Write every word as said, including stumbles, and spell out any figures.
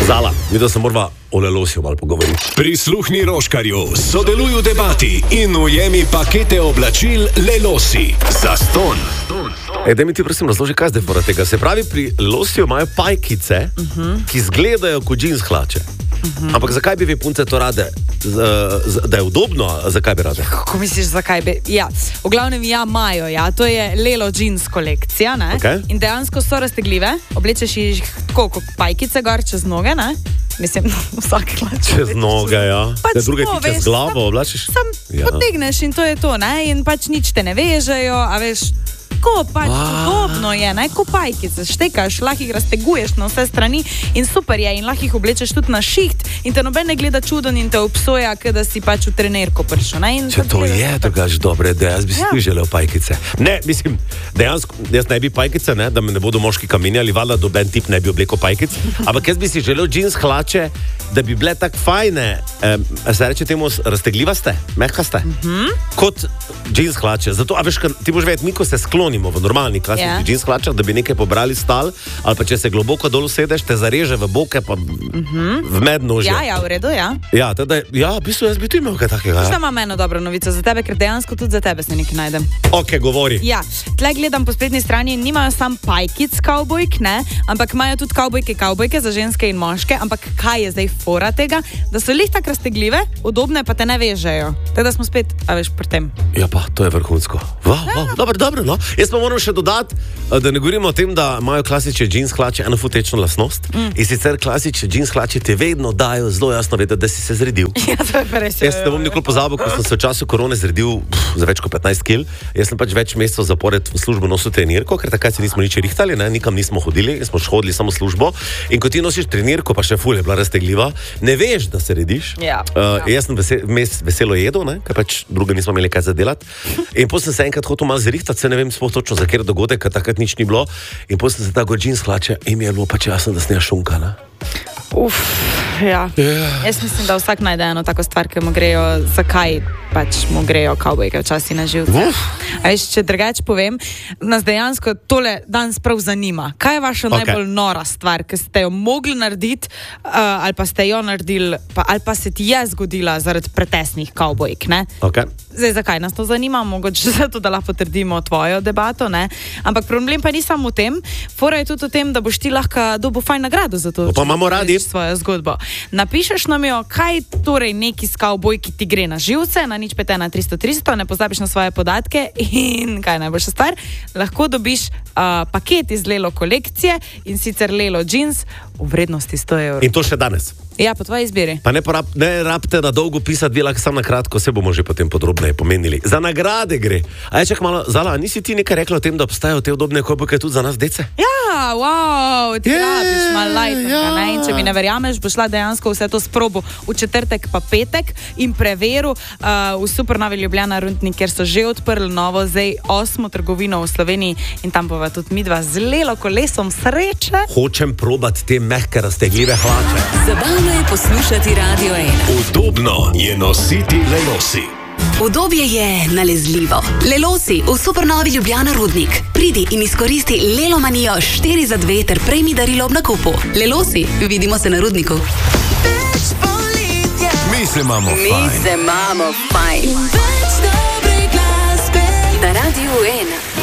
Zala, videl sem morava o Lelosiju malo pogovoriti. Prisluhni Roškarju, sodeluj v debati in ujemi pakete oblačil Lelosi. Zastonj. Ej, daj mi ti prosim razloži, kaj zdaj fora tega. Se pravi, pri Lelosiju imajo pajkice, uh-huh. ki izgledajo kot džins hlače. Uh-huh. Ampak zakaj bi vi punce to rade? Z, z, da je udobno, zakaj bi rade? Kako misliš, zakaj bi? Ja, v glavnem ja, imajo, ja. To je Lelo jeans kolekcija, ne? Okay. In dejansko so raztegljive, oblečeš jih tako kot pajkice gor čez noge, ne? Mislim, vsak hlač. Čez noge, ja. Pač da druge to, ti čez veš, glavo oblačiš? Sam ja. potegneš in to je to, ne? In pač nič te ne vežejo, a veš... Ko pač podobno je, ne, ko pajkice štekaš, lahko jih razteguješ na vse strani in super je in lahko jih oblečeš tudi na šiht in te noben ne gleda čuden in te obsoja, da si pač v trenerko prišel. Če to je drugač dobre, da jaz bi si ja. želel pajkice. Ne, mislim, dejansko, jaz ne bi pajkice, ne, da me ne bodo moški kamenjali, valjda doben tip ne bi obleko pajkic, ampak jaz bi si želel džins hlače, da bi bile tak fajne, eh, se reče temu raztegljiva ste, mehka ste, mm-hmm. kot džins hlače. Zato, a veš, ti boš vedeti, mi ko se sklonimo v normalni klasični yeah. džins hlačah, da bi nekaj pobrali stal, ali pa če se globoko dol sedeš, te zareže v boke, pa mm-hmm. v mednožje. Ja, ja, v redu, ja. Ja, teda, ja, v bistvu jaz bi tu imel kaj takega. Šta imam eno dobro novico za tebe, ker dejansko tudi za tebe se nekaj najdem. Ok, govori. Ja, tle gledam po spletni strani in nimajo sam pajkic kavbojk, ne, ampak imajo tudi kavbojke, kavbojke za ženske in moške, ampak kaj je zdaj fora tega, da so lih tak raztegljive, udobne pa te ne vežejo. Teda smo spet, a veš, pri tem. Ja pa, to je vrhunsko. Wow, wow, dobro, dobro, no. Jaz pa moram še dodati, da ne govorimo o tem, da imajo klasične džins hlače eno futečno lastnost. Mm. In sicer klasične džins hlače ti vedno dajo zelo jasno vedeti, da si se zredil. Ja, to je res. Jaz ne bom nikoli pozabil, ko sem se v času korone zredil pff, za več kot petnajst kil. Jaz sem pač več mesecev zapored v službo nosil trenirko, ker takrat se nismo nič rihtali, ne, nikam nismo hodili, smo hodili samo službo. In ko ti nosiš trenirko, pa še ful je bila raztegljiva, ne veš, da se rediš. Ja, uh, ja. Jaz sem vese, mes, veselo jedel, ne, ker pač druga nismo imeli kaj za delati. In potem sem se enkrat hotel malo zrihtati, se ne vem sploh točno za kjer dogodek, ker takrat nič ni bilo. In potem sem se tako džins hlače in mi je bilo pač jasno, da snija šunka, ne. Uf, ja. Yeah. Jaz mislim, da vsak najde eno tako stvar, ki mu grejo, zakaj pač mu grejo kavbojke včasih na živce. A veš, če drugače povem, nas dejansko tole danes prav zanima. Kaj je vaša okay. najbolj nora stvar, ki ste jo mogli narediti, uh, ali pa ste jo naredili, pa, ali pa se ti je zgodila zaradi pretesnih kavbojk, ne? Okay. Zdaj, zakaj nas to zanima? Mogoče zato, da lahko potrdimo tvojo debato, ne? Ampak problem pa ni samo v tem, fora je tudi v tem, da boš ti lahko dobil fajn nagrado za to. Pa imamo radi svojo zgodbo. Napišeš nam jo, kaj torej neki s kavbojki ti gre na živce, na nič pet ena tristo tristo, ne pozabiš na svoje podatke in kaj najboljša stvar, lahko dobiš uh, paket iz Lelo kolekcije in sicer Lelo jeans v vrednosti sto evrov. In to še danes. Ja, po tvoji izbiri. Pa ne, porab, ne rabte na dolgo pisati, vi lahko samo na kratko, se bomo že potem podrobneje pomenili. Za nagrade gre. A je čak malo, Zala, nisi ti nekaj rekla o tem, da obstajajo te udobne kavbojke tudi za nas dece? Ja, wow, ti Je, rabiš malo lajtonga, ja. ne? In če mi ne verjameš, bo šla dejansko vse to sprobo v četrtek pa petek in preveru uh, v Supernovi Ljubljana Rudnik, kjer so že odprli novo, zdaj osmo trgovino v Sloveniji in tam bova tudi midva z Lelo kolesom sreče. Hočem probati te mehke raztegljive hlače. Zabavno je poslušati Radio ena. Udobno je nositi Lelosi. Udobje je nalezljivo. Lelosi v Supernovi Ljubljana Rudnik. Pridi in izkoristi Lelo manijo štiri za dve ter prejmi darilo ob nakupu. Lelosi, vidimo se na Rudniku. Mi se imamo Mi fajn. se imamo fajn. Na Radio ena.